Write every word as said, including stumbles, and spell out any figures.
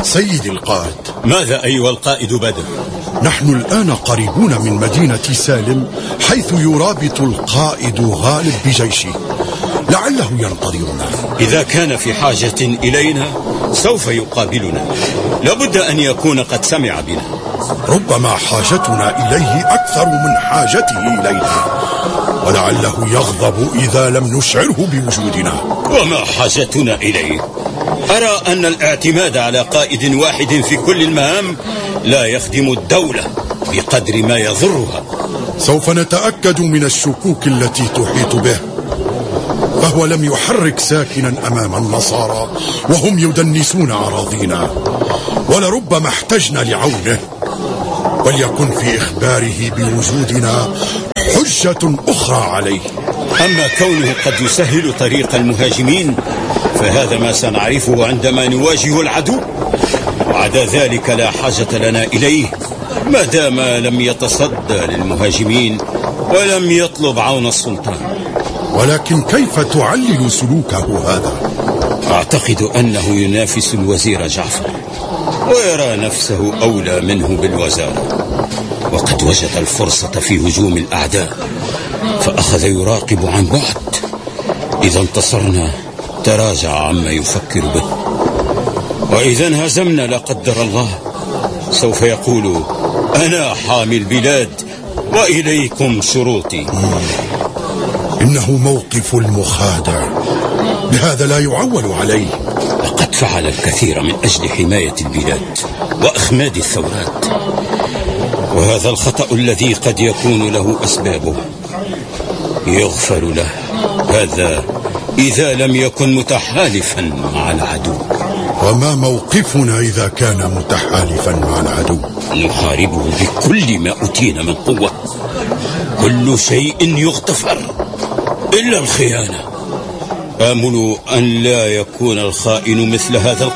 سيدي القائد. ماذا أيها القائد بدر؟ نحن الآن قريبون من مدينة سالم، حيث يرابط القائد غالب بجيشه، لعله ينتظرنا. إذا كان في حاجة إلينا سوف يقابلنا، لابد أن يكون قد سمع بنا. ربما حاجتنا إليه أكثر من حاجته إلينا، ولعله يغضب إذا لم نشعره بوجودنا. وما حاجتنا إليه؟ أرى أن الاعتماد على قائد واحد في كل المهام لا يخدم الدولة بقدر ما يضرها. سوف نتأكد من الشكوك التي تحيط به، فهو لم يحرك ساكنا أمام النصارى وهم يدنسون أراضينا، ولربما احتجنا لعونه، وليكن في إخباره بوجودنا حجة أخرى عليه. أما كونه قد يسهل طريق المهاجمين فهذا ما سنعرفه عندما نواجه العدو، وعدا ذلك لا حاجة لنا إليه ما دام لم يتصدى للمهاجمين ولم يطلب عون السلطان. ولكن كيف تعلل سلوكه هذا؟ أعتقد أنه ينافس الوزير جعفر ويرى نفسه أولى منه بالوزارة، وقد وجد الفرصة في هجوم الأعداء فأخذ يراقب عن بعد. إذا انتصرنا تراجع عما يفكر به، وإذا انهزمنا لا قدر الله سوف يقول أنا حامي البلاد وإليكم شروطي. إنه موقف المخادع، بهذا لا يعول عليه. لقد فعل الكثير من أجل حماية البلاد وإخماد الثورات، وهذا الخطأ الذي قد يكون له أسبابه يغفر له، هذا إذا لم يكن متحالفا مع العدو. وما موقفنا إذا كان متحالفا مع العدو؟ نحاربه بكل ما أوتينا من قوة، كل شيء يغتفر إلا الخيانة. آمل أن لا يكون الخائن مثل هذا